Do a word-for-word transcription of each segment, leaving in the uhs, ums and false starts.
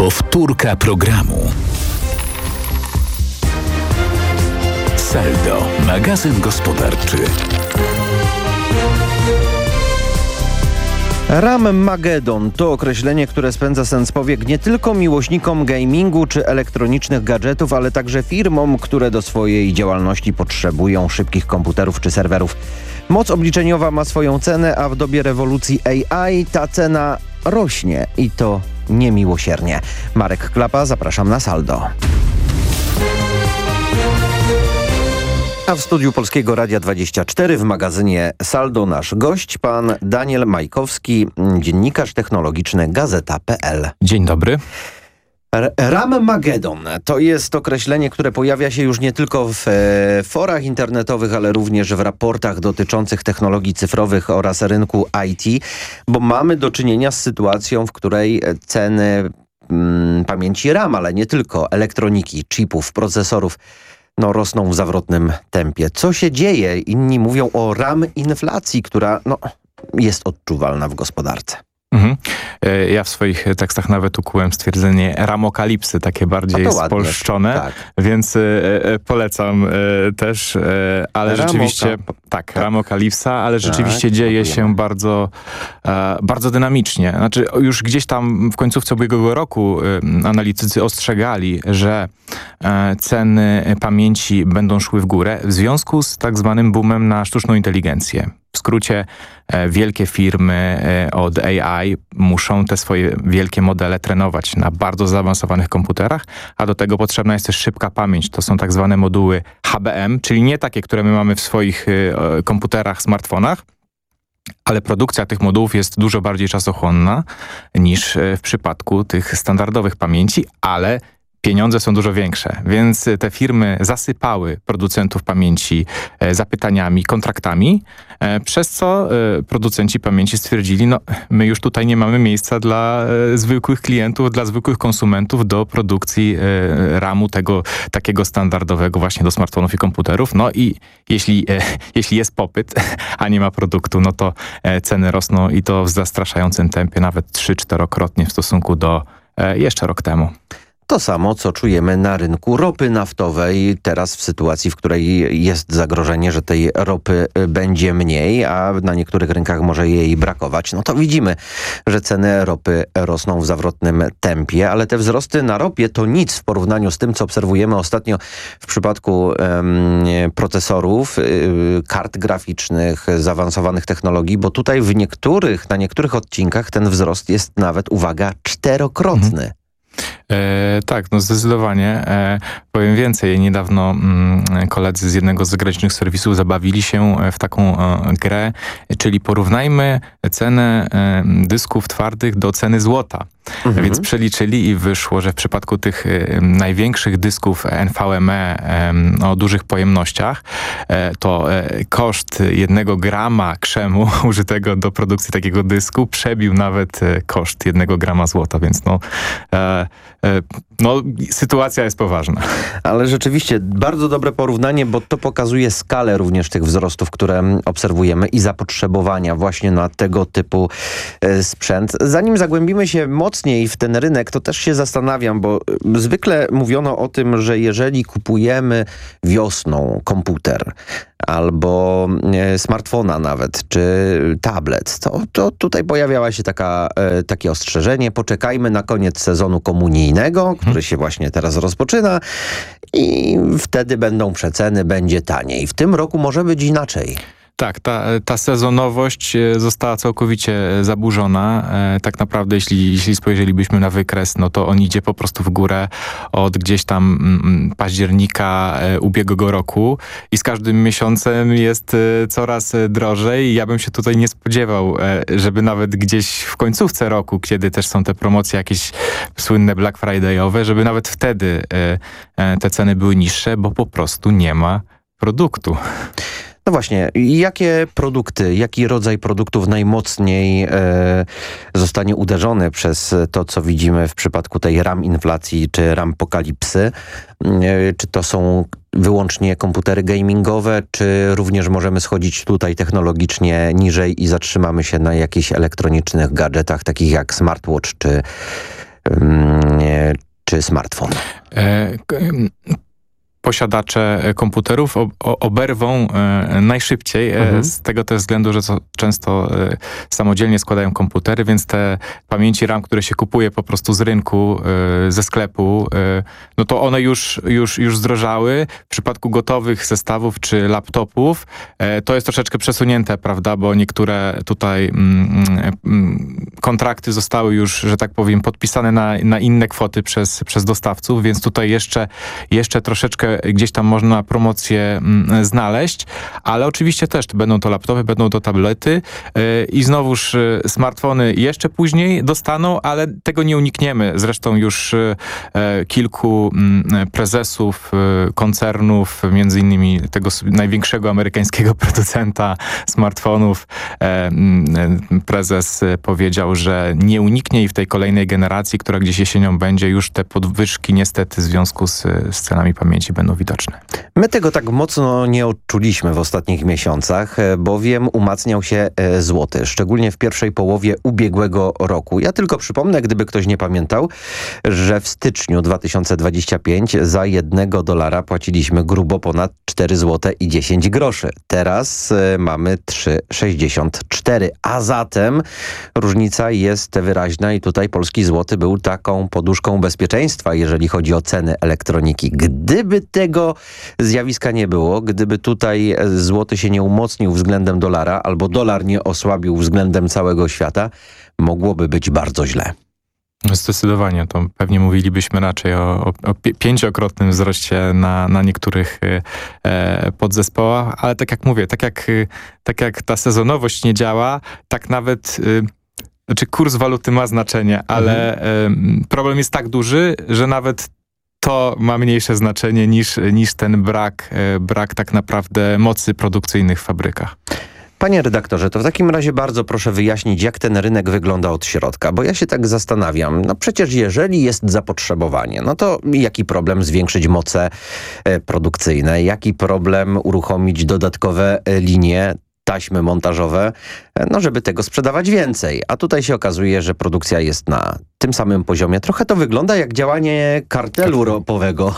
Powtórka programu. Saldo, magazyn gospodarczy. Ram-Magedon to określenie, które spędza sens powiek nie tylko miłośnikom gamingu czy elektronicznych gadżetów, ale także firmom, które do swojej działalności potrzebują szybkich komputerów czy serwerów. Moc obliczeniowa ma swoją cenę, a w dobie rewolucji A I ta cena rośnie i to niemiłosiernie. Marek Klapa, zapraszam na Saldo. A w studiu Polskiego Radia dwadzieścia cztery w magazynie Saldo nasz gość, pan Daniel Majkowski, dziennikarz technologiczny Gazeta kropka pe el. Dzień dobry. Ram-Magedon to jest określenie, które pojawia się już nie tylko w e, forach internetowych, ale również w raportach dotyczących technologii cyfrowych oraz rynku I T, bo mamy do czynienia z sytuacją, w której ceny mm, pamięci RAM, ale nie tylko, elektroniki, chipów, procesorów, no, rosną w zawrotnym tempie. Co się dzieje? Inni mówią o RAM-inflacji, która no, jest odczuwalna w gospodarce. Mhm. Ja w swoich tekstach nawet ukułem stwierdzenie ramokalipsy, takie bardziej spolszczone, tak. Więc e, polecam e, też, e, ale Ramoka. rzeczywiście, tak, tak, ramokalipsa, ale rzeczywiście tak, dzieje się bardzo, e, bardzo dynamicznie. Znaczy już gdzieś tam w końcówce ubiegłego roku e, analitycy ostrzegali, że e, ceny pamięci będą szły w górę w związku z tak zwanym boomem na sztuczną inteligencję. W skrócie e, wielkie firmy e, od A I muszą te swoje wielkie modele trenować na bardzo zaawansowanych komputerach, a do tego potrzebna jest też szybka pamięć. To są tak zwane moduły H B M, czyli nie takie, które my mamy w swoich e, komputerach, smartfonach, ale produkcja tych modułów jest dużo bardziej czasochłonna niż e, w przypadku tych standardowych pamięci, ale pieniądze są dużo większe, więc te firmy zasypały producentów pamięci e, zapytaniami, kontraktami, e, przez co e, producenci pamięci stwierdzili, no my już tutaj nie mamy miejsca dla e, zwykłych klientów, dla zwykłych konsumentów do produkcji e, ramu tego takiego standardowego właśnie do smartfonów i komputerów. No i jeśli, e, jeśli jest popyt, a nie ma produktu, no to e, ceny rosną i to w zastraszającym tempie, nawet trzy-czterokrotnie w stosunku do e, jeszcze rok temu. To samo, co czujemy na rynku ropy naftowej, teraz w sytuacji, w której jest zagrożenie, że tej ropy będzie mniej, a na niektórych rynkach może jej brakować. No to widzimy, że ceny ropy rosną w zawrotnym tempie, ale te wzrosty na ropie to nic w porównaniu z tym, co obserwujemy ostatnio w przypadku um, procesorów, y, kart graficznych, zaawansowanych technologii, bo tutaj w niektórych, na niektórych odcinkach ten wzrost jest nawet, uwaga, czterokrotny. Mhm. E, tak, no zdecydowanie. E, powiem więcej. Niedawno mm, koledzy z jednego z zagranicznych serwisów zabawili się w taką e, grę, czyli porównajmy cenę e, dysków twardych do ceny złota. Mhm. Więc przeliczyli i wyszło, że w przypadku tych e, największych dysków N V M e e, o dużych pojemnościach, e, to e, koszt jednego grama krzemu użytego do produkcji takiego dysku przebił nawet e, koszt jednego grama złota, więc no e, No, sytuacja jest poważna. Ale rzeczywiście bardzo dobre porównanie, bo to pokazuje skalę również tych wzrostów, które obserwujemy i zapotrzebowania właśnie na tego typu sprzęt. Zanim zagłębimy się mocniej w ten rynek, to też się zastanawiam, bo zwykle mówiono o tym, że jeżeli kupujemy wiosną komputer albo smartfona nawet, czy tablet, to, to tutaj pojawiała się taka, takie ostrzeżenie, poczekajmy na koniec sezonu komunijnego, który się właśnie teraz rozpoczyna i wtedy będą przeceny, będzie taniej. W tym roku może być inaczej. Tak, ta, ta sezonowość została całkowicie zaburzona. E, tak naprawdę, jeśli, jeśli spojrzelibyśmy na wykres, no to on idzie po prostu w górę od gdzieś tam mm, października e, ubiegłego roku i z każdym miesiącem jest e, coraz drożej. Ja bym się tutaj nie spodziewał, e, żeby nawet gdzieś w końcówce roku, kiedy też są te promocje jakieś słynne Black Friday'owe, żeby nawet wtedy e, e, te ceny były niższe, bo po prostu nie ma produktu. No właśnie, jakie produkty, jaki rodzaj produktów najmocniej e, zostanie uderzony przez to, co widzimy w przypadku tej RAM-inflacji czy RAM-pokalipsy? E, czy to są wyłącznie komputery gamingowe, czy również możemy schodzić tutaj technologicznie niżej i zatrzymamy się na jakichś elektronicznych gadżetach, takich jak smartwatch czy czy smartfon? E, Posiadacze komputerów o, o, oberwą e, najszybciej, mhm. e, z tego też względu, że to często e, samodzielnie składają komputery, więc te pamięci RAM, które się kupuje po prostu z rynku, e, ze sklepu, e, no to one już, już, już zdrożały. W przypadku gotowych zestawów czy laptopów e, to jest troszeczkę przesunięte, prawda, bo niektóre tutaj mm, mm, kontrakty zostały już, że tak powiem, podpisane na, na inne kwoty przez, przez dostawców, więc tutaj jeszcze, jeszcze troszeczkę gdzieś tam można promocję mm, znaleźć, ale oczywiście też będą to laptopy, będą to tablety yy, i znowuż yy, smartfony jeszcze później dostaną, ale tego nie unikniemy. Zresztą już yy, kilku yy, prezesów yy, koncernów, między innymi tego największego amerykańskiego producenta smartfonów, yy, prezes powiedział, że nie uniknie i w tej kolejnej generacji, która gdzieś jesienią będzie, już te podwyżki niestety w związku z, z cenami pamięci będą widoczne. My tego tak mocno nie odczuliśmy w ostatnich miesiącach, bowiem umacniał się złoty, szczególnie w pierwszej połowie ubiegłego roku. Ja tylko przypomnę, gdyby ktoś nie pamiętał, że w styczniu dwa tysiące dwudziestego piątego za jednego dolara płaciliśmy grubo ponad cztery złote i dziesięć groszy. Teraz mamy trzy sześćdziesiąt cztery, a zatem różnica jest wyraźna i tutaj polski złoty był taką poduszką bezpieczeństwa, jeżeli chodzi o ceny elektroniki. Gdyby tego zjawiska nie było, gdyby tutaj złoty się nie umocnił względem dolara, albo dolar nie osłabił względem całego świata, mogłoby być bardzo źle. Zdecydowanie, to pewnie mówilibyśmy raczej o, o pięciokrotnym wzroście na, na niektórych e, podzespołach, ale tak jak mówię, tak jak, tak jak ta sezonowość nie działa, tak nawet... E, znaczy kurs waluty ma znaczenie, ale mhm. e, problem jest tak duży, że nawet to ma mniejsze znaczenie niż, niż ten brak, e, brak tak naprawdę mocy produkcyjnych w fabrykach. Panie redaktorze, to w takim razie bardzo proszę wyjaśnić, jak ten rynek wygląda od środka, bo ja się tak zastanawiam. No przecież jeżeli jest zapotrzebowanie, no to jaki problem zwiększyć moce produkcyjne, jaki problem uruchomić dodatkowe linie, taśmy montażowe, no żeby tego sprzedawać więcej. A tutaj się okazuje, że produkcja jest na tym samym poziomie. Trochę to wygląda jak działanie kartelu ropowego.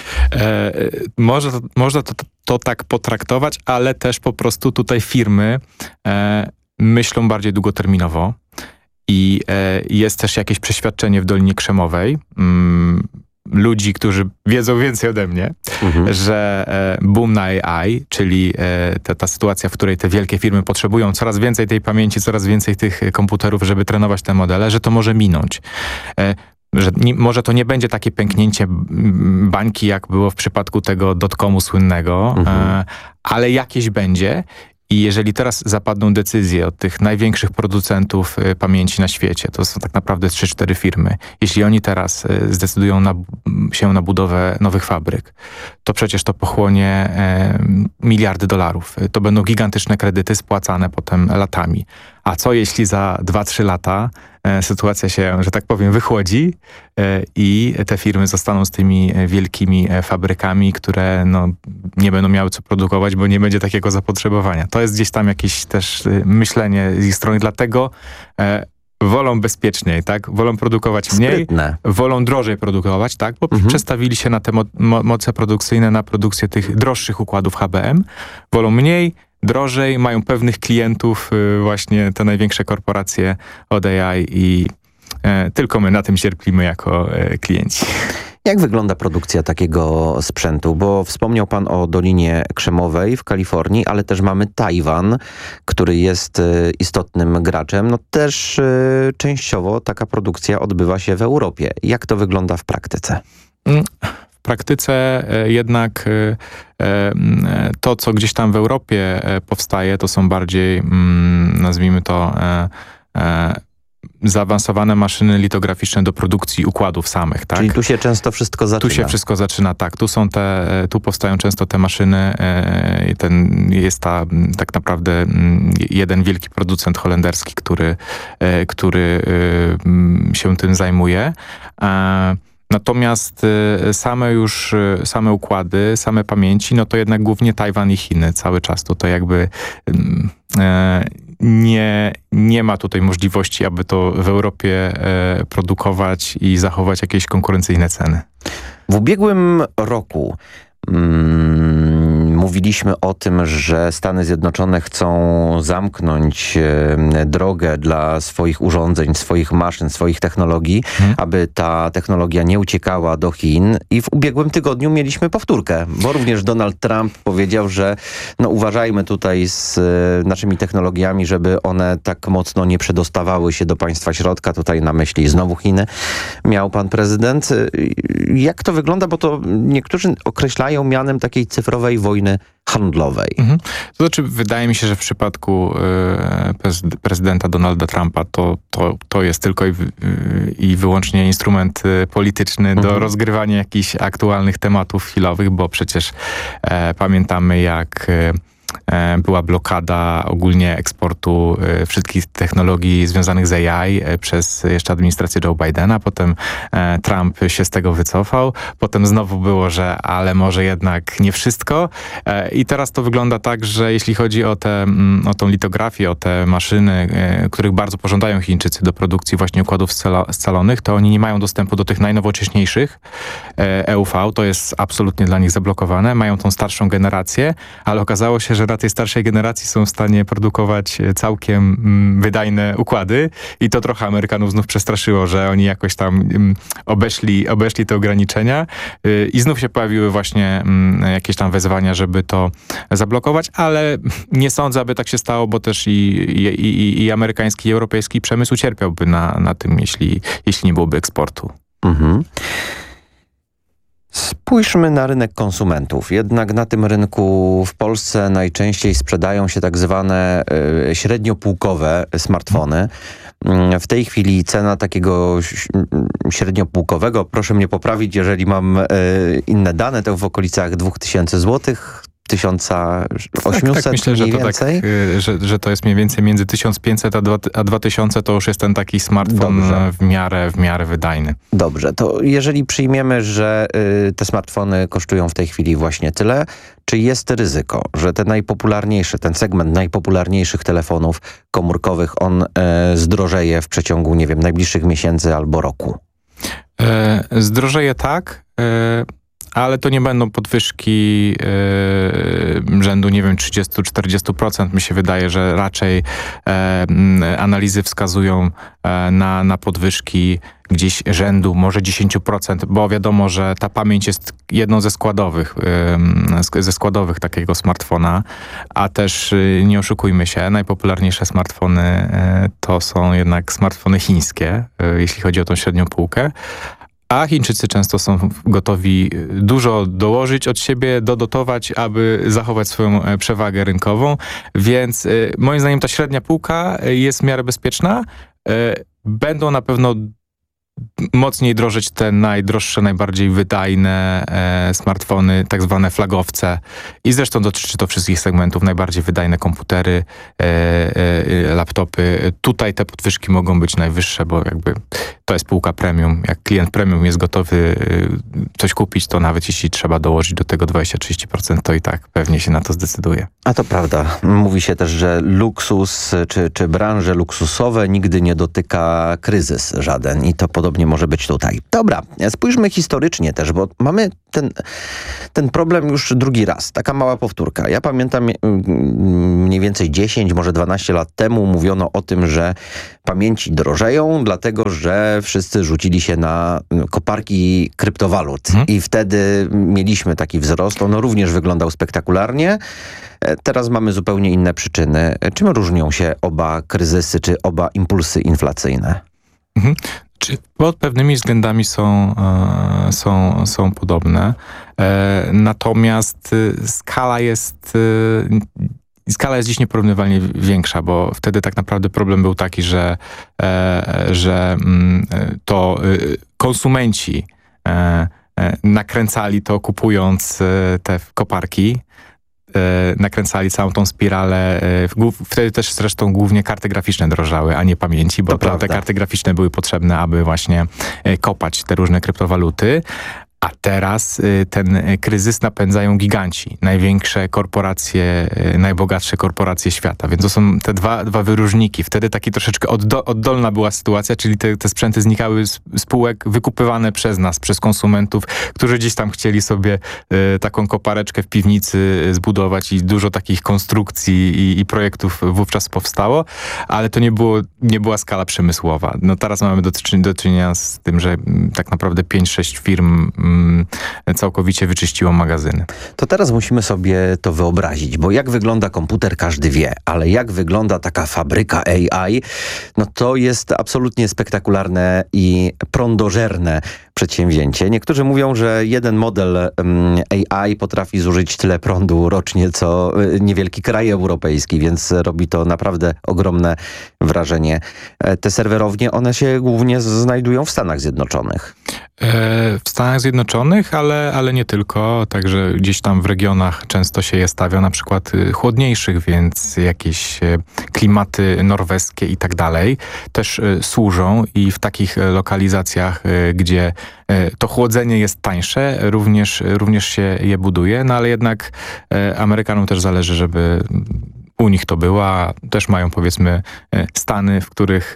E, może to, można to, to, to tak potraktować, ale też po prostu tutaj firmy e, myślą bardziej długoterminowo i e, jest też jakieś przeświadczenie w Dolinie Krzemowej, mm, ludzi, którzy wiedzą więcej ode mnie, mhm. że e, boom na A I, czyli e, ta, ta sytuacja, w której te wielkie firmy potrzebują coraz więcej tej pamięci, coraz więcej tych komputerów, żeby trenować te modele, że to może minąć. E, że nie, może to nie będzie takie pęknięcie bańki, jak było w przypadku tego dotcomu słynnego, mhm. e, ale jakieś będzie. I jeżeli teraz zapadną decyzje od tych największych producentów y, pamięci na świecie, to są tak naprawdę trzy cztery firmy. Jeśli oni teraz y, zdecydują na, się na budowę nowych fabryk, to przecież to pochłonie y, miliardy dolarów. To będą gigantyczne kredyty spłacane potem latami. A co jeśli za dwa trzy lata e, sytuacja się, że tak powiem, wychłodzi e, i te firmy zostaną z tymi wielkimi e, fabrykami, które no, nie będą miały co produkować, bo nie będzie takiego zapotrzebowania. To jest gdzieś tam jakieś też e, myślenie z ich strony, dlatego e, wolą bezpieczniej, tak? Wolą produkować mniej, Sprytne. wolą drożej produkować, tak? Bo mhm. przestawili się na te mo mo moce produkcyjne, na produkcję tych droższych układów H B M. Wolą mniej, drożej, mają pewnych klientów, y, właśnie te największe korporacje od A I i y, tylko my na tym cierpimy jako y, klienci. Jak wygląda produkcja takiego sprzętu? Bo wspomniał pan o Dolinie Krzemowej w Kalifornii, ale też mamy Tajwan, który jest y, istotnym graczem. No też y, częściowo taka produkcja odbywa się w Europie. Jak to wygląda w praktyce? Mm. W praktyce jednak to, co gdzieś tam w Europie powstaje, to są bardziej, nazwijmy to, zaawansowane maszyny litograficzne do produkcji układów samych, tak? Czyli tu się często wszystko zaczyna. Tu się wszystko zaczyna, tak. Tu są te, tu powstają często te maszyny i ten jest ta tak naprawdę jeden wielki producent holenderski, który, który się tym zajmuje. Natomiast same już, same układy, same pamięci, no to jednak głównie Tajwan i Chiny cały czas. To, to jakby e, nie, nie ma tutaj możliwości, aby to w Europie produkować i zachować jakieś konkurencyjne ceny. W ubiegłym roku mm, mówiliśmy o tym, że Stany Zjednoczone chcą zamknąć e, drogę dla swoich urządzeń, swoich maszyn, swoich technologii, hmm. aby ta technologia nie uciekała do Chin. I w ubiegłym tygodniu mieliśmy powtórkę, bo również Donald Trump powiedział, że no, uważajmy tutaj z e, naszymi technologiami, żeby one tak mocno nie przedostawały się do państwa środka. Tutaj na myśli znowu Chiny miał pan prezydent. Jak to wygląda? Bo to niektórzy określają mianem takiej cyfrowej wojny handlowej. Mhm. To znaczy, wydaje mi się, że w przypadku y, prezydenta Donalda Trumpa to, to, to jest tylko i, y, i wyłącznie instrument y, polityczny mhm. do rozgrywania jakichś aktualnych tematów chwilowych, bo przecież e, pamiętamy, jak y, była blokada ogólnie eksportu wszystkich technologii związanych z A I przez jeszcze administrację Joe Bidena. Potem Trump się z tego wycofał. Potem znowu było, że ale może jednak nie wszystko. I teraz to wygląda tak, że jeśli chodzi o, te, o tą litografię, o te maszyny, których bardzo pożądają Chińczycy do produkcji właśnie układów scalonych, to oni nie mają dostępu do tych najnowocześniejszych E U V. To jest absolutnie dla nich zablokowane. Mają tą starszą generację, ale okazało się, że na tej starszej generacji są w stanie produkować całkiem mm, wydajne układy i to trochę Amerykanów znów przestraszyło, że oni jakoś tam mm, obeszli, obeszli te ograniczenia yy, i znów się pojawiły właśnie mm, jakieś tam wezwania, żeby to zablokować, ale nie sądzę, aby tak się stało, bo też i, i, i, i amerykański, i europejski przemysł cierpiałby na, na tym, jeśli, jeśli nie byłoby eksportu. Mhm. Spójrzmy na rynek konsumentów. Jednak na tym rynku w Polsce najczęściej sprzedają się tak zwane y, średniopółkowe smartfony. W tej chwili cena takiego średniopółkowego, proszę mnie poprawić, jeżeli mam y, inne dane, to w okolicach dwa tysiące złotych. tysiąc osiemset tak, tak, myślę, że mniej to więcej. Tak, że, że to jest mniej więcej między tysiąc pięćset a dwa tysiące, to już jest ten taki smartfon w miarę, w miarę wydajny. Dobrze, to jeżeli przyjmiemy, że y, te smartfony kosztują w tej chwili właśnie tyle, czy jest ryzyko, że te najpopularniejsze, ten segment najpopularniejszych telefonów komórkowych, on y, zdrożeje w przeciągu, nie wiem, najbliższych miesięcy albo roku? E, zdrożeje tak, e, ale to nie będą podwyżki yy, rzędu, nie wiem, trzydzieści do czterdziestu procent. Mi się wydaje, że raczej e, analizy wskazują e, na, na podwyżki gdzieś rzędu może dziesięć procent, bo wiadomo, że ta pamięć jest jedną ze składowych, yy, ze składowych takiego smartfona, a też yy, nie oszukujmy się, najpopularniejsze smartfony yy, to są jednak smartfony chińskie, yy, jeśli chodzi o tą średnią półkę. A Chińczycy często są gotowi dużo dołożyć od siebie, dodotować, aby zachować swoją przewagę rynkową. Więc y, moim zdaniem ta średnia półka jest w miarę bezpieczna. Y, będą na pewno mocniej drożyć te najdroższe, najbardziej wydajne e, smartfony, tak zwane flagowce. I zresztą dotyczy to wszystkich segmentów, najbardziej wydajne komputery, e, e, laptopy. Tutaj te podwyżki mogą być najwyższe, bo jakby to jest półka premium. Jak klient premium jest gotowy e, coś kupić, to nawet jeśli trzeba dołożyć do tego dwadzieścia do trzydziestu procent, to i tak pewnie się na to zdecyduje. A to prawda. Mówi się też, że luksus czy, czy branże luksusowe nigdy nie dotyka kryzys żaden i to podobnie może być tutaj. Dobra, spójrzmy historycznie też, bo mamy ten, ten problem już drugi raz. Taka mała powtórka. Ja pamiętam mniej więcej dziesięć, może dwanaście lat temu mówiono o tym, że pamięci drożeją, dlatego że wszyscy rzucili się na koparki kryptowalut. Hmm. I wtedy mieliśmy taki wzrost. On również wyglądał spektakularnie. Teraz mamy zupełnie inne przyczyny. Czym różnią się oba kryzysy, czy oba impulsy inflacyjne? Mhm. Czy pod pewnymi względami są, e, są, są podobne. E, natomiast e, skala jest e, skala jest dziś nieporównywalnie większa, bo wtedy tak naprawdę problem był taki, że, e, że m, to e, konsumenci e, e, nakręcali to, kupując e, te koparki. Nakręcali całą tą spiralę. Wtedy też zresztą głównie karty graficzne drożały, a nie pamięci, bo te karty graficzne były potrzebne, aby właśnie kopać te różne kryptowaluty. A teraz y, ten kryzys napędzają giganci, największe korporacje, y, najbogatsze korporacje świata. Więc to są te dwa, dwa wyróżniki. Wtedy taki troszeczkę oddo, oddolna była sytuacja, czyli te, te sprzęty znikały z spółek wykupywane przez nas, przez konsumentów, którzy gdzieś tam chcieli sobie y, taką kopareczkę w piwnicy zbudować i dużo takich konstrukcji i, i projektów wówczas powstało, ale to nie, było, nie była skala przemysłowa. No teraz mamy do, do czynienia z tym, że m, tak naprawdę pięć sześć firm m, całkowicie wyczyściło magazyny. To teraz musimy sobie to wyobrazić, bo jak wygląda komputer, każdy wie, ale jak wygląda taka fabryka A I, no to jest absolutnie spektakularne i prądożerne przedsięwzięcie. Niektórzy mówią, że jeden model um, A I potrafi zużyć tyle prądu rocznie, co niewielki kraj europejski, więc robi to naprawdę ogromne wrażenie. Te serwerownie, one się głównie znajdują w Stanach Zjednoczonych. W Stanach Zjednoczonych, ale, ale nie tylko. Także gdzieś tam w regionach często się je stawia, na przykład chłodniejszych, więc jakieś klimaty norweskie i tak dalej też służą i w takich lokalizacjach, gdzie to chłodzenie jest tańsze, również, również się je buduje, no ale jednak Amerykanom też zależy, żeby u nich to była. Też mają, powiedzmy, stany, w których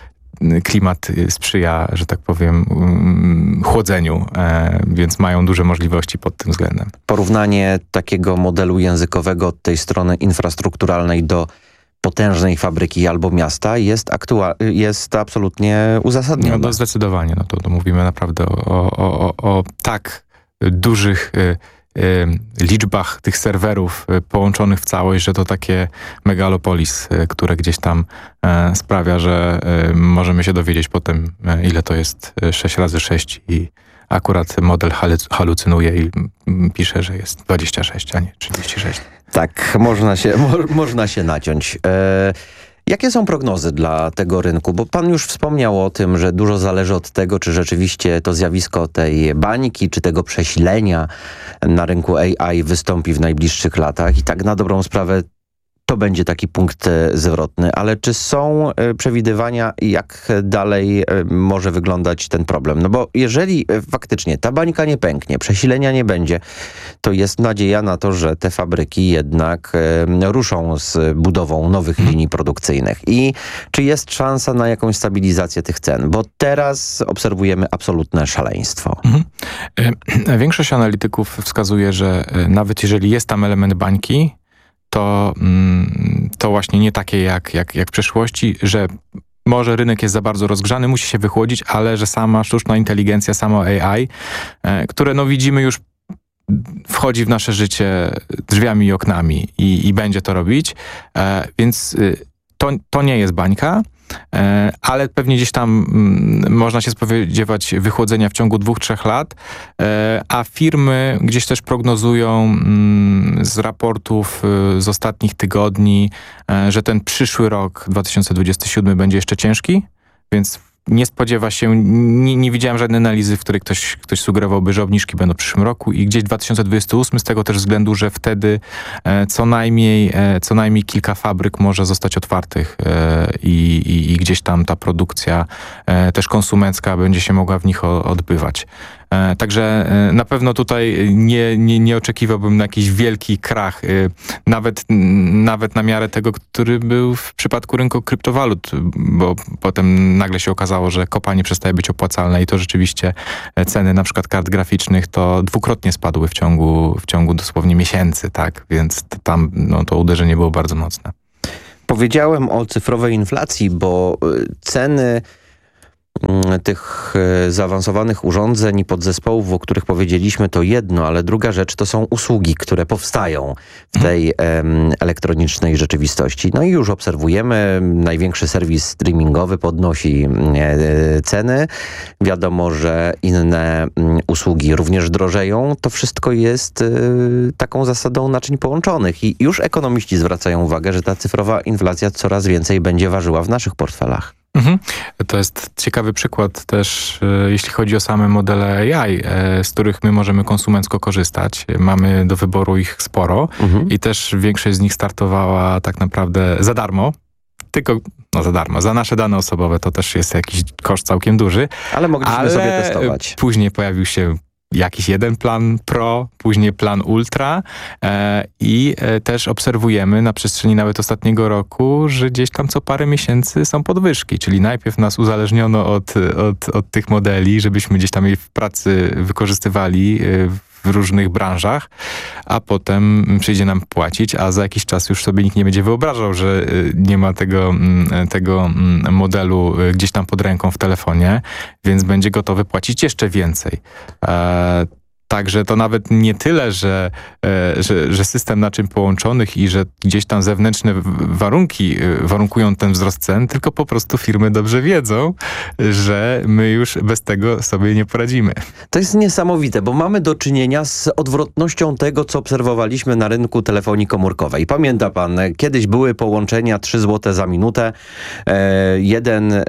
klimat sprzyja, że tak powiem, chłodzeniu, więc mają duże możliwości pod tym względem. Porównanie takiego modelu językowego od tej strony infrastrukturalnej do potężnej fabryki albo miasta jest, aktua- jest absolutnie uzasadnione. No, no zdecydowanie. No to, to mówimy naprawdę o, o, o, o tak dużych y, y, liczbach tych serwerów y, połączonych w całość, że to takie megalopolis, y, które gdzieś tam y, sprawia, że y, możemy się dowiedzieć potem, y, ile to jest sześć razy sześć i akurat model halucynuje i pisze, że jest dwadzieścia sześć, a nie trzydzieści sześć. Tak, można się, mo, można się naciąć. E, jakie są prognozy dla tego rynku? Bo pan już wspomniał o tym, że dużo zależy od tego, czy rzeczywiście to zjawisko tej bańki, czy tego przesilenia na rynku A I wystąpi w najbliższych latach. I tak na dobrą sprawę to będzie taki punkt zwrotny, ale czy są przewidywania, jak dalej może wyglądać ten problem? No bo jeżeli faktycznie ta bańka nie pęknie, przesilenia nie będzie, to jest nadzieja na to, że te fabryki jednak ruszą z budową nowych linii produkcyjnych. I czy jest szansa na jakąś stabilizację tych cen? Bo teraz obserwujemy absolutne szaleństwo. Mhm. Większość analityków wskazuje, że nawet jeżeli jest tam element bańki, to, to właśnie nie takie jak, jak, jak w przeszłości, że może rynek jest za bardzo rozgrzany, musi się wychłodzić, ale że sama sztuczna inteligencja, samo A I, które no widzimy już wchodzi w nasze życie drzwiami i oknami i, i będzie to robić, więc to, to nie jest bańka, ale pewnie gdzieś tam można się spodziewać wychłodzenia w ciągu dwóch, trzech lat, a firmy gdzieś też prognozują z raportów z ostatnich tygodni, że ten przyszły rok, dwa tysiące dwudziesty siódmy, będzie jeszcze ciężki, więc nie spodziewa się, nie, nie widziałem żadnej analizy, w której ktoś, ktoś sugerowałby, że obniżki będą w przyszłym roku i gdzieś dwa tysiące dwudziesty ósmy z tego też względu, że wtedy e, co najmniej e, co najmniej kilka fabryk może zostać otwartych e, i, i gdzieś tam ta produkcja e, też konsumencka będzie się mogła w nich o, odbywać. E, także e, na pewno tutaj nie, nie, nie oczekiwałbym na jakiś wielki krach, e, nawet, nawet na miarę tego, który był w przypadku rynku kryptowalut, bo potem nagle się okazało, że kopanie przestaje być opłacalne i to rzeczywiście ceny na przykład kart graficznych to dwukrotnie spadły w ciągu, w ciągu dosłownie miesięcy, tak? Więc to tam no, to uderzenie było bardzo mocne. Powiedziałem o cyfrowej inflacji, bo ceny tych zaawansowanych urządzeń i podzespołów, o których powiedzieliśmy, to jedno, ale druga rzecz to są usługi, które powstają w tej em, elektronicznej rzeczywistości. No i już obserwujemy, największy serwis streamingowy podnosi e, ceny. Wiadomo, że inne m, usługi również drożeją. To wszystko jest e, taką zasadą naczyń połączonych i już ekonomiści zwracają uwagę, że ta cyfrowa inflacja coraz więcej będzie ważyła w naszych portfelach. Mhm. To jest ciekawy przykład też, e, jeśli chodzi o same modele A I, e, z których my możemy konsumencko korzystać. Mamy do wyboru ich sporo mhm. i też większość z nich startowała tak naprawdę za darmo. Tylko no za darmo. Za nasze dane osobowe to też jest jakiś koszt całkiem duży. Ale mogliśmy ale sobie testować. Później pojawił się jakiś jeden plan Pro, później plan Ultra e, i e, też obserwujemy na przestrzeni nawet ostatniego roku, że gdzieś tam co parę miesięcy są podwyżki, czyli najpierw nas uzależniono od, od, od tych modeli, żebyśmy gdzieś tam je w pracy wykorzystywali e, w różnych branżach, a potem przyjdzie nam płacić, a za jakiś czas już sobie nikt nie będzie wyobrażał, że nie ma tego, tego modelu gdzieś tam pod ręką w telefonie, więc będzie gotowy płacić jeszcze więcej. E, Także to nawet nie tyle, że, że, że system naczyń połączonych i że gdzieś tam zewnętrzne warunki warunkują ten wzrost cen, tylko po prostu firmy dobrze wiedzą, że my już bez tego sobie nie poradzimy. To jest niesamowite, bo mamy do czynienia z odwrotnością tego, co obserwowaliśmy na rynku telefonii komórkowej. Pamięta pan, kiedyś były połączenia trzy złote za minutę, e, jeden... E,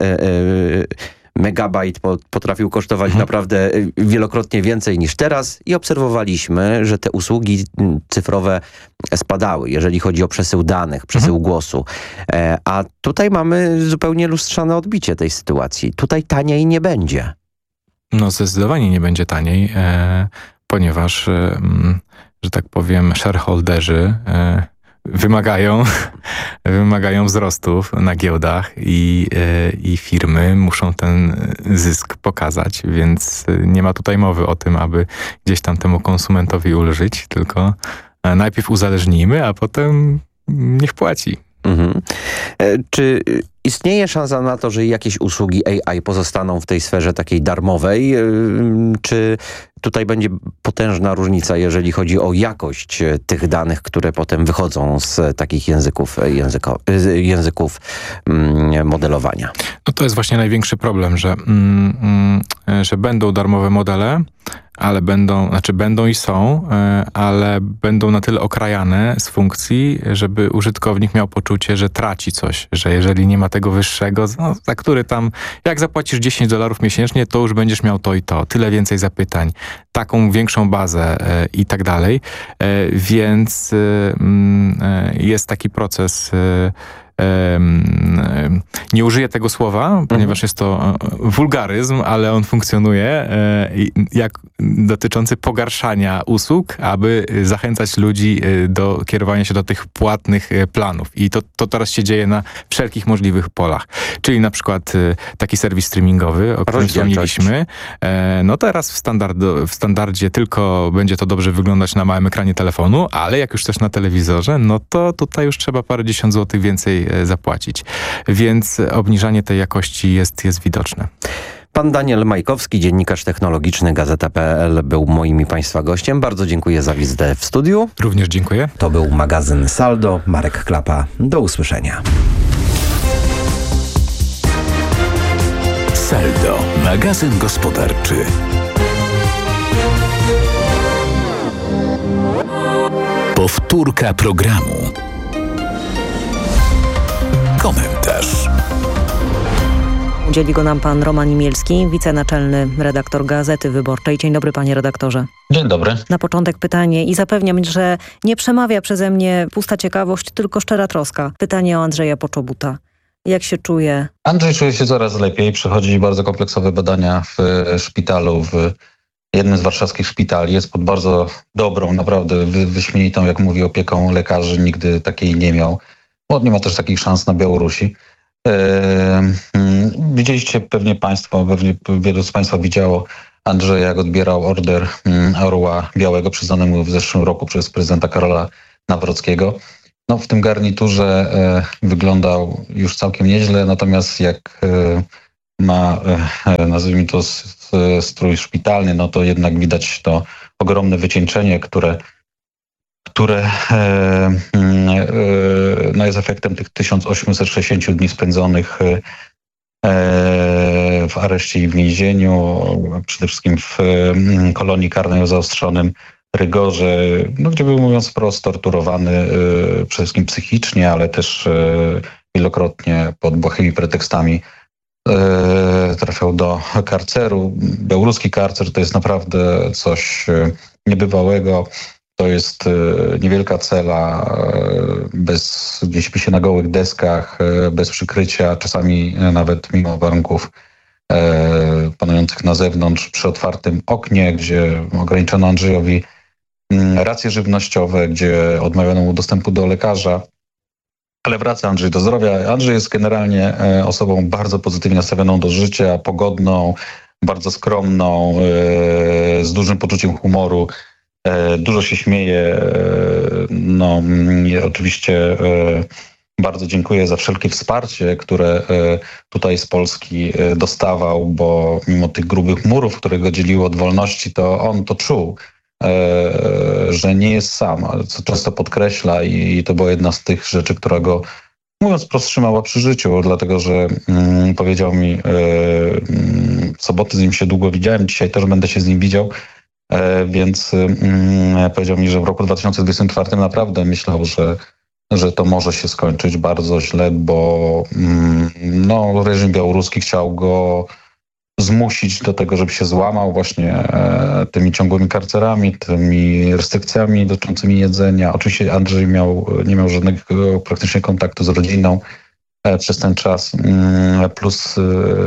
e, megabajt potrafił kosztować mhm. naprawdę wielokrotnie więcej niż teraz i obserwowaliśmy, że te usługi cyfrowe spadały, jeżeli chodzi o przesył danych, przesył mhm. głosu. E, a tutaj mamy zupełnie lustrzane odbicie tej sytuacji. Tutaj taniej nie będzie. No zdecydowanie nie będzie taniej, e, ponieważ, e, że tak powiem, shareholderzy e, wymagają, wymagają wzrostów na giełdach i, i firmy muszą ten zysk pokazać, więc nie ma tutaj mowy o tym, aby gdzieś tam temu konsumentowi ulżyć, tylko najpierw uzależnijmy, a potem niech płaci. Mhm. E, czy istnieje szansa na to, że jakieś usługi A I pozostaną w tej sferze takiej darmowej? E, czy tutaj będzie potężna różnica, jeżeli chodzi o jakość tych danych, które potem wychodzą z takich języków, języko, języków mm, modelowania? No to jest właśnie największy problem, że, mm, mm, że będą darmowe modele, ale będą, znaczy będą i są, ale będą na tyle okrajane z funkcji, żeby użytkownik miał poczucie, że traci coś, że jeżeli nie ma tego wyższego, no, za który tam, jak zapłacisz dziesięć dolarów miesięcznie, to już będziesz miał to i to, tyle więcej zapytań, taką większą bazę e, i tak dalej, e, więc e, jest taki proces e, nie użyję tego słowa, ponieważ jest to wulgaryzm, ale on funkcjonuje jak dotyczący pogarszania usług, aby zachęcać ludzi do kierowania się do tych płatnych planów. I to, to teraz się dzieje na wszelkich możliwych polach. Czyli na przykład taki serwis streamingowy, o którym wspomnieliśmy. No teraz w, standard, w standardzie tylko będzie to dobrze wyglądać na małym ekranie telefonu, ale jak już też na telewizorze, no to tutaj już trzeba parę dziesiąt złotych więcej zapłacić. Więc obniżanie tej jakości jest, jest widoczne. Pan Daniel Majkowski, dziennikarz technologiczny Gazeta kropka pe el, był moim i Państwa gościem. Bardzo dziękuję za wizytę w studiu. Również dziękuję. To był magazyn Saldo. Marek Klapa. Do usłyszenia. Saldo. Magazyn gospodarczy. Powtórka programu. Komentarz. Udzieli go nam pan Roman Imielski, wicenaczelny redaktor Gazety Wyborczej. Dzień dobry, panie redaktorze. Dzień dobry. Na początek pytanie i zapewniam, że nie przemawia przeze mnie pusta ciekawość, tylko szczera troska. Pytanie o Andrzeja Poczobuta. Jak się czuje? Andrzej czuje się coraz lepiej. Przechodzi bardzo kompleksowe badania w szpitalu, w jednym z warszawskich szpitali. Jest pod bardzo dobrą, naprawdę wyśmienitą, jak mówi, opieką lekarzy. Nigdy takiej nie miał. Bo nie ma też takich szans na Białorusi. Widzieliście pewnie Państwo, pewnie wielu z Państwa widziało Andrzeja, jak odbierał order Orła Białego przyznany mu w zeszłym roku przez prezydenta Karola Nawrockiego. No, w tym garniturze wyglądał już całkiem nieźle, natomiast jak ma, nazwijmy to, strój szpitalny, no to jednak widać to ogromne wycieńczenie, które które e, e, no jest efektem tych tysiąc osiemset sześćdziesięciu dni spędzonych e, w areszcie i w więzieniu, przede wszystkim w e, kolonii karnej o zaostrzonym rygorze, no, gdzie był, mówiąc wprost, torturowany e, przede wszystkim psychicznie, ale też e, wielokrotnie pod błahymi pretekstami e, trafiał do karceru. Białoruski karcer to jest naprawdę coś e, niebywałego. To jest niewielka cela, bez, gdzie śpi się na gołych deskach, bez przykrycia, czasami nawet mimo warunków panujących na zewnątrz przy otwartym oknie, gdzie ograniczono Andrzejowi racje żywnościowe, gdzie odmawiano mu dostępu do lekarza. Ale wraca Andrzej do zdrowia. Andrzej jest generalnie osobą bardzo pozytywnie nastawioną do życia, pogodną, bardzo skromną, z dużym poczuciem humoru. Dużo się śmieje. No, oczywiście bardzo dziękuję za wszelkie wsparcie, które tutaj z Polski dostawał, bo mimo tych grubych murów, które go dzieliły od wolności, to on to czuł, że nie jest sam, co często podkreśla i to była jedna z tych rzeczy, która go, mówiąc wprost, trzymała przy życiu, dlatego że mm, powiedział mi, e, w soboty z nim się długo widziałem, dzisiaj też będę się z nim widział, e, więc mm, powiedział mi, że w roku dwa tysiące dwudziestym czwartym naprawdę myślał, że, że to może się skończyć bardzo źle, bo mm, no, reżim białoruski chciał go zmusić do tego, żeby się złamał właśnie e, tymi ciągłymi karcerami, tymi restrykcjami dotyczącymi jedzenia. Oczywiście Andrzej miał, nie miał żadnego praktycznie kontaktu z rodziną e, przez ten czas, mm, plus e,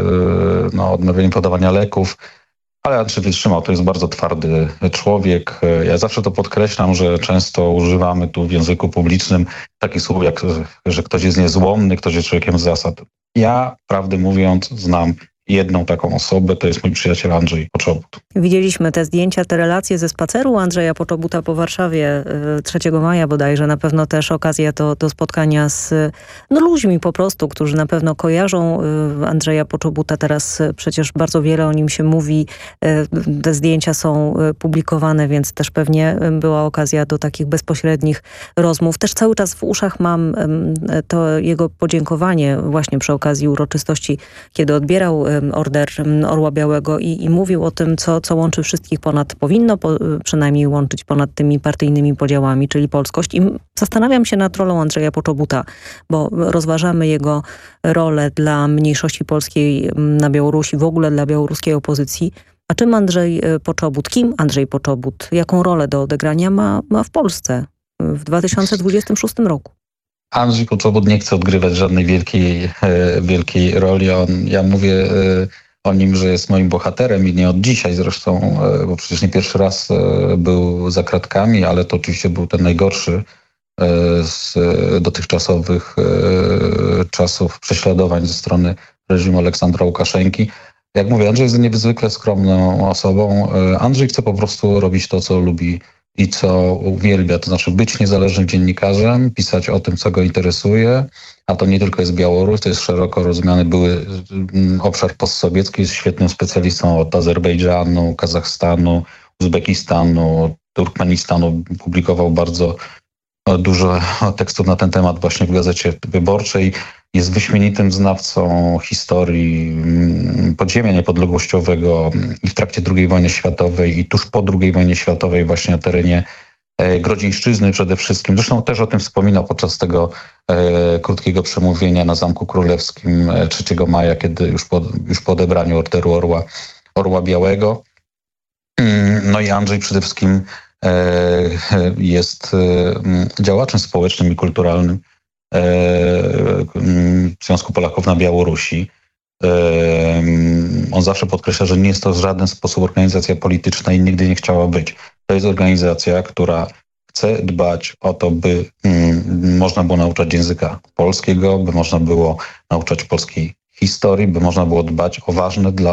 no, odmawianie podawania leków, ale Andrzej wytrzymał. To jest bardzo twardy człowiek. E, ja zawsze to podkreślam, że często używamy tu w języku publicznym takich słów jak, że ktoś jest niezłomny, ktoś jest człowiekiem z zasad. Ja, prawdę mówiąc, znam jedną taką osobę, to jest mój przyjaciel Andrzej Poczobut. Widzieliśmy te zdjęcia, te relacje ze spaceru Andrzeja Poczobuta po Warszawie trzeciego maja bodajże. Na pewno też okazja do, do spotkania z no, ludźmi po prostu, którzy na pewno kojarzą Andrzeja Poczobuta. Teraz przecież bardzo wiele o nim się mówi. Te zdjęcia są publikowane, więc też pewnie była okazja do takich bezpośrednich rozmów. Też cały czas w uszach mam to jego podziękowanie właśnie przy okazji uroczystości, kiedy odbierał Order Orła Białego i, i mówił o tym, co, co łączy wszystkich ponad, powinno po, przynajmniej łączyć ponad tymi partyjnymi podziałami, czyli polskość. I zastanawiam się nad rolą Andrzeja Poczobuta, bo rozważamy jego rolę dla mniejszości polskiej na Białorusi, w ogóle dla białoruskiej opozycji. A czym Andrzej Poczobut, kim Andrzej Poczobut, jaką rolę do odegrania ma, ma w Polsce w dwa tysiące dwudziestym szóstym roku? Andrzej Poczobut nie chce odgrywać żadnej wielkiej, wielkiej roli. On, ja mówię o nim, że jest moim bohaterem i nie od dzisiaj zresztą, bo przecież nie pierwszy raz był za kratkami, ale to oczywiście był ten najgorszy z dotychczasowych czasów prześladowań ze strony reżimu Aleksandra Łukaszenki. Jak mówię, Andrzej jest niezwykle skromną osobą. Andrzej chce po prostu robić to, co lubi i co uwielbia, to znaczy być niezależnym dziennikarzem, pisać o tym, co go interesuje, a to nie tylko jest Białoruś, to jest szeroko rozumiany były obszar postsowiecki, jest świetnym specjalistą od Azerbejdżanu, Kazachstanu, Uzbekistanu, Turkmenistanu. Publikował bardzo dużo tekstów na ten temat właśnie w Gazecie Wyborczej. Jest wyśmienitym znawcą historii podziemia niepodległościowego i w trakcie drugiej wojny światowej i tuż po drugiej wojnie światowej właśnie na terenie Grodzieńszczyzny przede wszystkim. Zresztą też o tym wspominał podczas tego e, krótkiego przemówienia na Zamku Królewskim trzeciego maja, kiedy już po, już po odebraniu Orderu Orła, Orła Białego. No i Andrzej przede wszystkim e, jest e, działaczem społecznym i kulturalnym Związku Polaków na Białorusi. On zawsze podkreśla, że nie jest to w żaden sposób organizacja polityczna i nigdy nie chciała być. To jest organizacja, która chce dbać o to, by można było nauczać języka polskiego, by można było nauczać polskiej historii, by można było dbać o ważne dla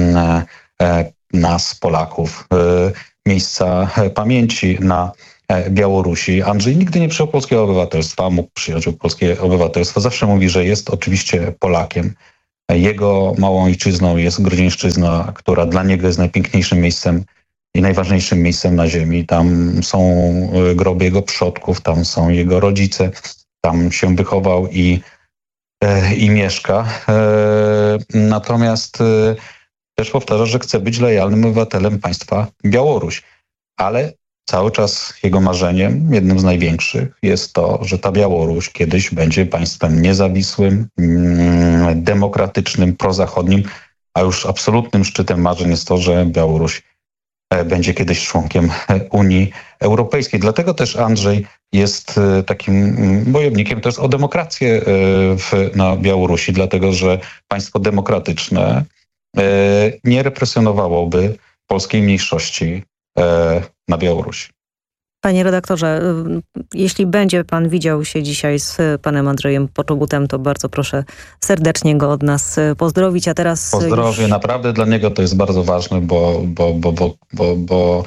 nas, Polaków, miejsca pamięci na Białorusi. Andrzej nigdy nie przyjął polskiego obywatelstwa, mógł przyjąć polskie obywatelstwo. Zawsze mówi, że jest oczywiście Polakiem. Jego małą ojczyzną jest Grodzieńszczyzna, która dla niego jest najpiękniejszym miejscem i najważniejszym miejscem na ziemi. Tam są groby jego przodków, tam są jego rodzice, tam się wychował i, i mieszka. Natomiast też powtarza, że chce być lojalnym obywatelem państwa Białoruś. Ale cały czas jego marzeniem, jednym z największych, jest to, że ta Białoruś kiedyś będzie państwem niezawisłym, demokratycznym, prozachodnim, a już absolutnym szczytem marzeń jest to, że Białoruś będzie kiedyś członkiem Unii Europejskiej. Dlatego też Andrzej jest takim bojownikiem też o demokrację w, na Białorusi, dlatego że państwo demokratyczne nie represjonowałoby polskiej mniejszości na Białorusi. Panie redaktorze, jeśli będzie pan widział się dzisiaj z panem Andrzejem Poczobutem, to bardzo proszę serdecznie go od nas pozdrowić, a teraz... Pozdrowię, już... naprawdę dla niego to jest bardzo ważne, bo, bo, bo, bo, bo, bo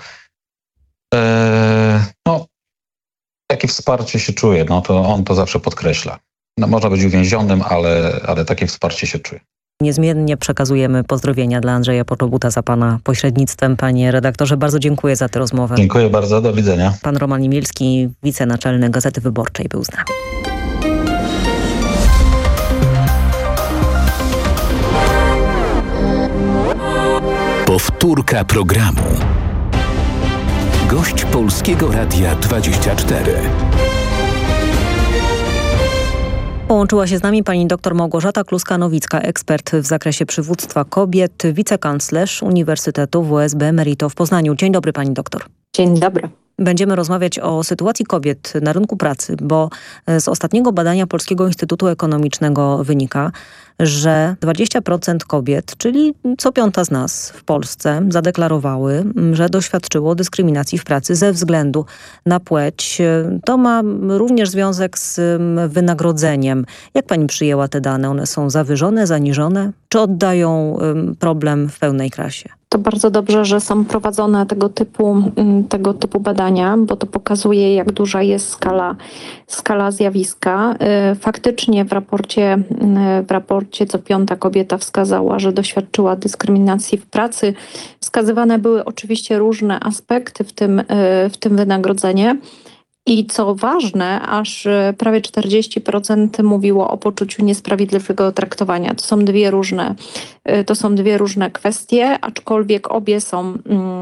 e, no, takie wsparcie się czuje, no to on to zawsze podkreśla. No, można być uwięzionym, ale, ale takie wsparcie się czuje. Niezmiennie przekazujemy pozdrowienia dla Andrzeja Poczobuta za pana pośrednictwem. Panie redaktorze, bardzo dziękuję za tę rozmowę. Dziękuję bardzo, do widzenia. Pan Roman Imielski, wicenaczelny Gazety Wyborczej, był z nami. Powtórka programu. Gość Polskiego Radia dwadzieścia cztery. Połączyła się z nami pani dr Małgorzata Kluska-Nowicka, ekspert w zakresie przywództwa kobiet, wicekanclerz Uniwersytetu W S B Emerito w Poznaniu. Dzień dobry pani doktor. Dzień dobry. Będziemy rozmawiać o sytuacji kobiet na rynku pracy, bo z ostatniego badania Polskiego Instytutu Ekonomicznego wynika, że dwadzieścia procent kobiet, czyli co piąta z nas w Polsce, zadeklarowały, że doświadczyło dyskryminacji w pracy ze względu na płeć. To ma również związek z wynagrodzeniem. Jak pani przyjęła te dane? One są zawyżone, zaniżone? Czy oddają problem w pełnej krasie? To bardzo dobrze, że są prowadzone tego typu, tego typu badania, bo to pokazuje, jak duża jest skala, skala zjawiska. Faktycznie w raporcie, w raporcie co piąta kobieta wskazała, że doświadczyła dyskryminacji w pracy. Wskazywane były oczywiście różne aspekty, w tym, w tym wynagrodzenie. I co ważne, aż prawie czterdzieści procent mówiło o poczuciu niesprawiedliwego traktowania. To są dwie różne, to są dwie różne kwestie, aczkolwiek obie są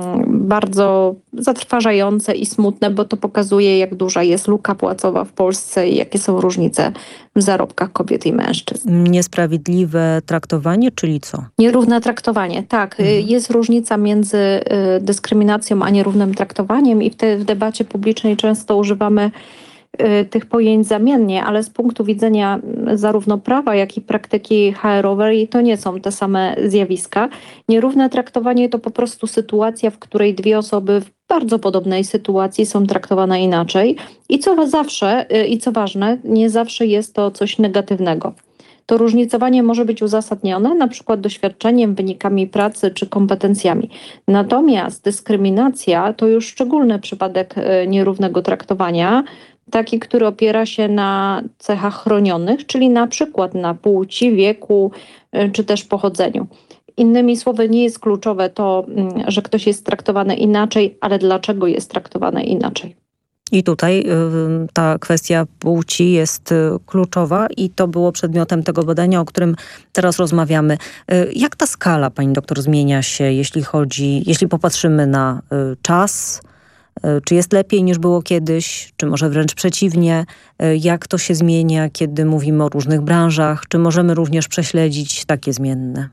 bardzo zatrważające i smutne, bo to pokazuje, jak duża jest luka płacowa w Polsce i jakie są różnice w zarobkach kobiet i mężczyzn. Niesprawiedliwe traktowanie, czyli co? Nierówne traktowanie, tak. Mhm. Jest różnica między dyskryminacją a nierównym traktowaniem i w, te, w debacie publicznej często używamy y, tych pojęć zamiennie, ale z punktu widzenia zarówno prawa, jak i praktyki H R-owej to nie są te same zjawiska. Nierówne traktowanie to po prostu sytuacja, w której dwie osoby w bardzo podobnej sytuacji są traktowane inaczej i co zawsze, y, i co ważne, nie zawsze jest to coś negatywnego. To różnicowanie może być uzasadnione na przykład doświadczeniem, wynikami pracy czy kompetencjami. Natomiast dyskryminacja to już szczególny przypadek nierównego traktowania, taki, który opiera się na cechach chronionych, czyli na przykład na płci, wieku czy też pochodzeniu. Innymi słowy, nie jest kluczowe to, że ktoś jest traktowany inaczej, ale dlaczego jest traktowany inaczej. I tutaj y, ta kwestia płci jest y, kluczowa i to było przedmiotem tego badania, o którym teraz rozmawiamy. Y, jak ta skala, pani doktor, zmienia się, jeśli chodzi, jeśli popatrzymy na y, czas? Y, czy jest lepiej niż było kiedyś? Czy może wręcz przeciwnie? Y, jak to się zmienia, kiedy mówimy o różnych branżach? Czy możemy również prześledzić takie zmienne?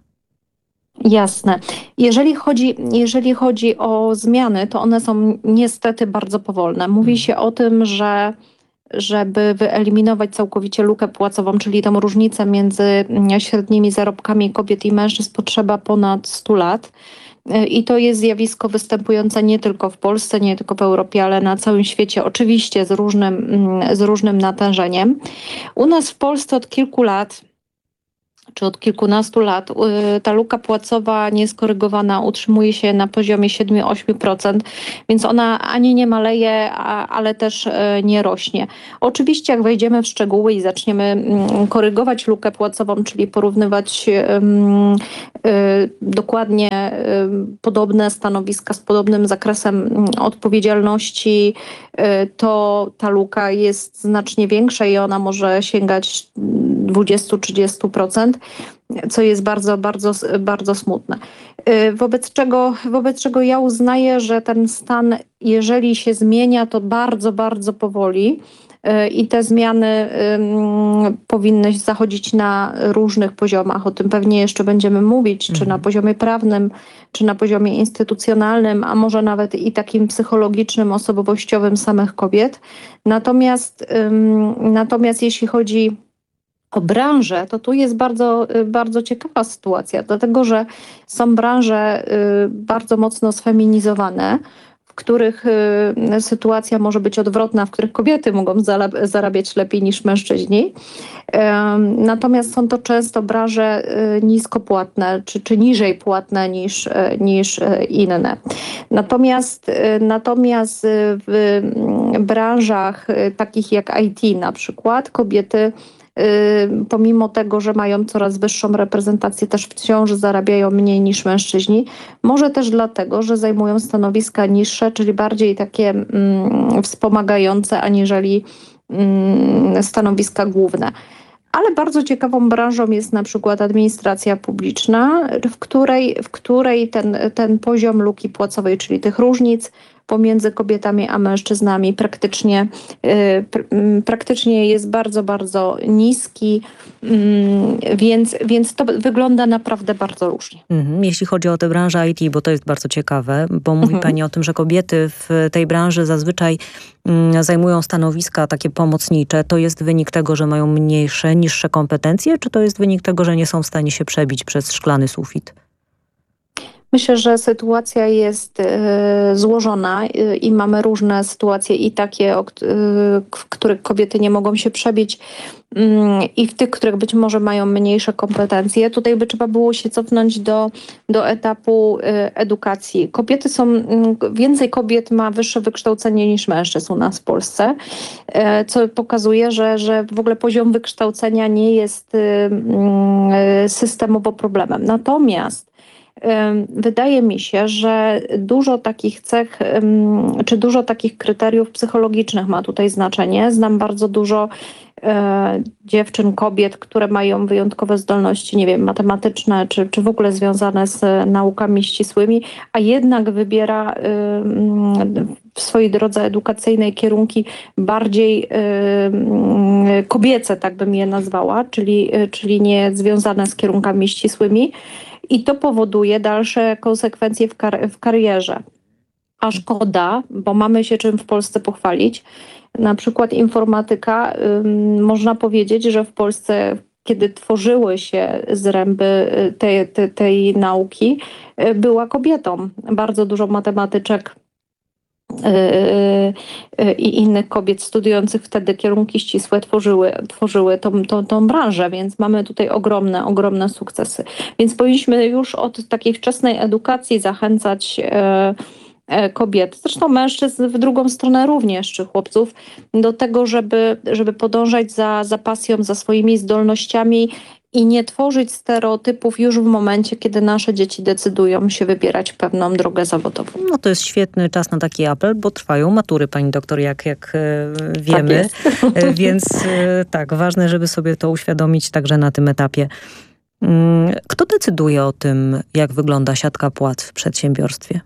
Jasne. Jeżeli chodzi, jeżeli chodzi o zmiany, to one są niestety bardzo powolne. Mówi się o tym, że żeby wyeliminować całkowicie lukę płacową, czyli tą różnicę między średnimi zarobkami kobiet i mężczyzn, potrzeba ponad stu lat. I to jest zjawisko występujące nie tylko w Polsce, nie tylko w Europie, ale na całym świecie, oczywiście z różnym, z różnym natężeniem. U nas w Polsce od kilku lat czy od kilkunastu lat ta luka płacowa nieskorygowana utrzymuje się na poziomie siedem do ośmiu procent, więc ona ani nie maleje, ale też nie rośnie. Oczywiście jak wejdziemy w szczegóły i zaczniemy korygować lukę płacową, czyli porównywać um, y, dokładnie y, podobne stanowiska z podobnym zakresem odpowiedzialności, y, to ta luka jest znacznie większa i ona może sięgać dwadzieścia do trzydziestu procent, co jest bardzo, bardzo, bardzo smutne. Wobec czego, wobec czego ja uznaję, że ten stan, jeżeli się zmienia, to bardzo, bardzo powoli i te zmiany um, powinny zachodzić na różnych poziomach. O tym pewnie jeszcze będziemy mówić, mhm. czy na poziomie prawnym, czy na poziomie instytucjonalnym, a może nawet i takim psychologicznym, osobowościowym samych kobiet. Natomiast, um, natomiast jeśli chodzi o branżę, to tu jest bardzo, bardzo ciekawa sytuacja, dlatego że są branże bardzo mocno sfeminizowane, w których sytuacja może być odwrotna, w których kobiety mogą zarabiać lepiej niż mężczyźni. Natomiast są to często branże niskopłatne czy, czy niżej płatne niż, niż inne. Natomiast, natomiast w branżach takich jak I T na przykład kobiety pomimo tego, że mają coraz wyższą reprezentację, też wciąż zarabiają mniej niż mężczyźni. Może też dlatego, że zajmują stanowiska niższe, czyli bardziej takie mm, wspomagające, aniżeli mm, stanowiska główne. Ale bardzo ciekawą branżą jest na przykład administracja publiczna, w której, w której ten, ten poziom luki płacowej, czyli tych różnic pomiędzy kobietami a mężczyznami praktycznie, yy, praktycznie jest bardzo, bardzo niski, yy, więc, więc to wygląda naprawdę bardzo różnie. Mhm. Jeśli chodzi o tę branżę I T, bo to jest bardzo ciekawe, bo mówi Mhm. Pani o tym, że kobiety w tej branży zazwyczaj yy, zajmują stanowiska takie pomocnicze. To jest wynik tego, że mają mniejsze, niższe kompetencje, czy to jest wynik tego, że nie są w stanie się przebić przez szklany sufit? Myślę, że sytuacja jest y, złożona y, i mamy różne sytuacje i takie, o, y, w których kobiety nie mogą się przebić y, i w tych, których być może mają mniejsze kompetencje. Tutaj by trzeba było się cofnąć do, do etapu y, edukacji. Kobiety są, y, więcej kobiet ma wyższe wykształcenie niż mężczyzn u nas w Polsce, y, co pokazuje, że, że w ogóle poziom wykształcenia nie jest y, y, systemowo problemem. Natomiast wydaje mi się, że dużo takich cech, czy dużo takich kryteriów psychologicznych ma tutaj znaczenie. Znam bardzo dużo e, dziewczyn, kobiet, które mają wyjątkowe zdolności, nie wiem, matematyczne, czy, czy w ogóle związane z naukami ścisłymi, a jednak wybiera e, w swojej drodze edukacyjnej kierunki bardziej e, kobiece, tak bym je nazwała, czyli, czyli nie związane z kierunkami ścisłymi. I to powoduje dalsze konsekwencje w, kar- w karierze. A szkoda, bo mamy się czym w Polsce pochwalić. Na przykład informatyka, ym, można powiedzieć, że w Polsce, kiedy tworzyły się zręby tej, tej, tej nauki, y, była kobietą. Bardzo dużo matematyczek i innych kobiet studiujących wtedy kierunki ścisłe tworzyły, tworzyły tą, tą, tą branżę, więc mamy tutaj ogromne, ogromne sukcesy. Więc powinniśmy już od takiej wczesnej edukacji zachęcać kobiety, zresztą mężczyzn w drugą stronę również, czy chłopców, do tego, żeby, żeby podążać za, za pasją, za swoimi zdolnościami i nie tworzyć stereotypów już w momencie, kiedy nasze dzieci decydują się wybierać pewną drogę zawodową. No to jest świetny czas na taki apel, bo trwają matury, pani doktor, jak, jak wiemy. Tak Więc tak, ważne, żeby sobie to uświadomić także na tym etapie. Kto decyduje o tym, jak wygląda siatka płac w przedsiębiorstwie?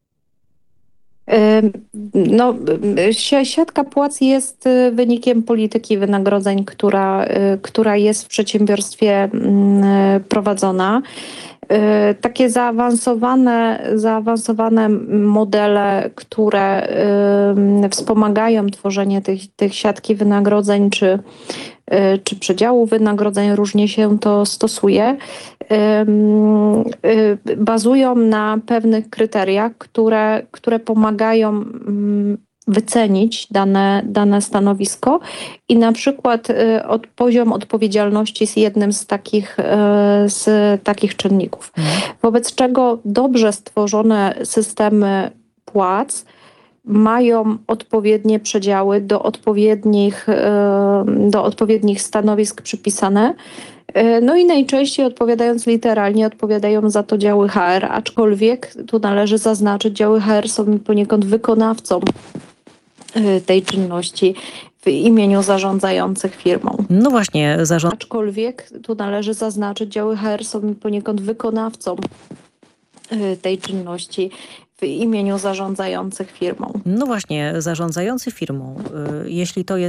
No, siatka płac jest wynikiem polityki wynagrodzeń, która, która jest w przedsiębiorstwie prowadzona. Takie zaawansowane, zaawansowane modele, które wspomagają tworzenie tych, tych siatki wynagrodzeń czy, czy przedziału wynagrodzeń, różnie się to stosuje, bazują na pewnych kryteriach, które, które pomagają wycenić dane, dane stanowisko i na przykład od, poziom odpowiedzialności jest jednym z takich, z takich czynników. Wobec czego dobrze stworzone systemy płac mają odpowiednie przedziały do odpowiednich, do odpowiednich stanowisk przypisane. No i najczęściej, odpowiadając literalnie, odpowiadają za to działy H R, aczkolwiek tu należy zaznaczyć, działy H R są poniekąd wykonawcą tej czynności w imieniu zarządzających firmą. No właśnie, zarząd... Aczkolwiek tu należy zaznaczyć, działy H R są poniekąd wykonawcą tej czynności w imieniu zarządzających firmą. No właśnie, zarządzający firmą, jeśli to jest